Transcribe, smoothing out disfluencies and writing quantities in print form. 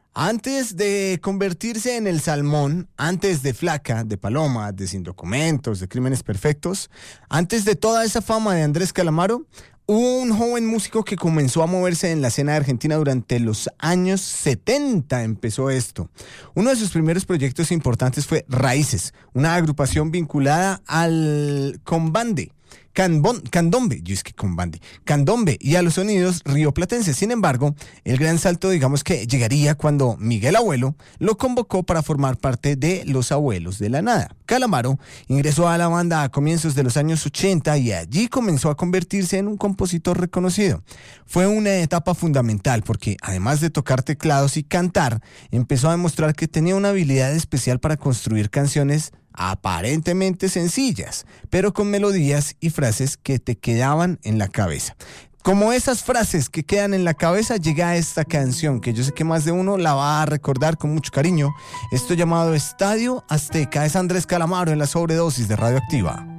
Antes de convertirse en el Salmón, antes de Flaca, de Paloma, de Sin Documentos, de Crímenes Perfectos, antes de toda esa fama de Andrés Calamaro, hubo un joven músico que comenzó a moverse en la escena de Argentina durante los años 70, empezó esto. Uno de sus primeros proyectos importantes fue Raíces, una agrupación vinculada al candombe, yo es que candombe y a los sonidos rioplatenses. Sin embargo, el gran salto, digamos que llegaría cuando Miguel Abuelo lo convocó para formar parte de Los Abuelos de la Nada. Calamaro ingresó a la banda a comienzos de los años 80 y allí comenzó a convertirse en un compositor reconocido. Fue una etapa fundamental porque, además de tocar teclados y cantar, empezó a demostrar que tenía una habilidad especial para construir canciones aparentemente sencillas, pero con melodías y frases que te quedaban en la cabeza. Como esas frases que quedan en la cabeza, llega esta canción que yo sé que más de uno la va a recordar con mucho cariño. Esto llamado Estadio Azteca es Andrés Calamaro en la sobredosis de Radioactiva.